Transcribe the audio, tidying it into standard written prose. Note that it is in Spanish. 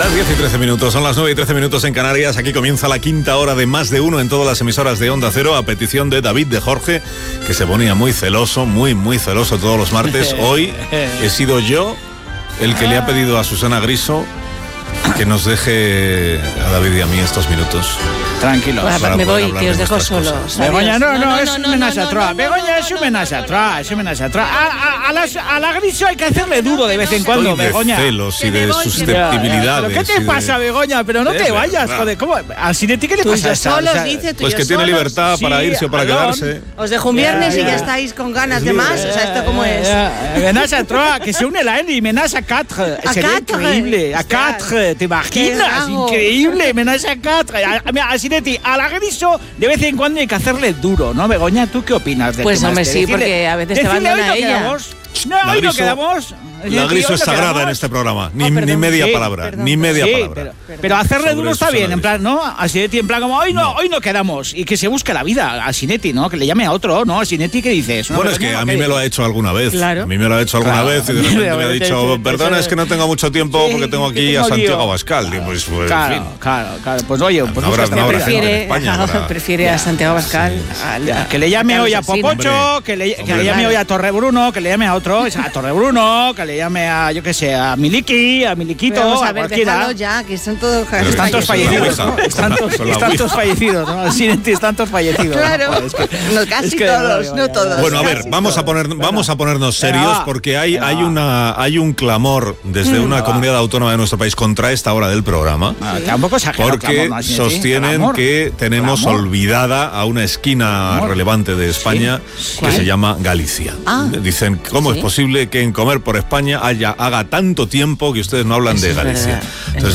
Las 10 y 13 minutos, son las 9 y 13 minutos en Canarias. Aquí comienza la quinta hora de Más de Uno en todas las emisoras de Onda Cero, a petición de David de Jorge, que se ponía muy celoso, muy celoso todos los martes. Hoy he sido yo el que le ha pedido a Susana Griso que nos deje a David y a mí estos minutos. Tranquilo. Me voy, que os dejo solos. Begoña, no, es un menaje a trois. Begoña, es un menaje a trois. A la Griso hay que hacerle duro de vez en cuando, Estoy Begoña. de celos y de susceptibilidades. ¿Pero qué te pasa, Begoña? Pero no te vayas, joder. ¿Cómo? ¿A Sinetti qué le pasa a esta? Solos, dice tú. Pues que tiene libertad para irse o para quedarse. Os dejo un viernes y ya estáis con ganas de más. O sea, ¿esto cómo es? Menaje a trois, que se une la N y menaje a quatre. Sería increíble. A quatre, ¿te imaginas? Increíble, menaje a quatre. A Sinetti, a la Griso, de vez en cuando hay que hacerle duro, ¿no, Begoña? ¿Tú qué opinas de Pues hombre, sí, porque a veces te abandona ella. Hoy no quedamos. La Griso es sagrada en este programa. Ni media palabra. Ni media palabra. Pero hacerle duro está bien, en plan, ¿no? A Sinetti, en plan, como hoy no quedamos. Y que se busque la vida a Sinetti, ¿no? Que le llame a otro, ¿no? A Sinetti, ¿qué dices? Bueno, es que a mí me lo ha hecho alguna vez. Claro. A mí me lo ha hecho alguna vez y de repente me ha dicho, perdona, es que no tengo mucho tiempo porque tengo aquí a Santiago Abascal. Y pues, claro. Pues oye, pues prefiere a Santiago Abascal. Que le llame hoy a Popocho, que le llame hoy a Torrebruno, que le llame a otro, a Torrebruno, que le llame a, yo qué sé, a Miliki, a Miliquito, vamos a ver, cualquiera. déjalo ya, que son todos Tantos fallecidos, ¿no? Tantos fallecidos, ¿no? Sinetti, tantos fallecidos. Claro, ¿no? casi todos, no todos. Bueno, a ver, vamos a ponernos serios porque hay un clamor desde una comunidad autónoma de nuestro país contra esta hora del programa. Tampoco exagero, porque sostienen que tenemos olvidada a una esquina relevante de España que se llama Galicia. Dicen, ¿cómo es posible que en Comer por España haga tanto tiempo que ustedes no hablan de Galicia? Entonces,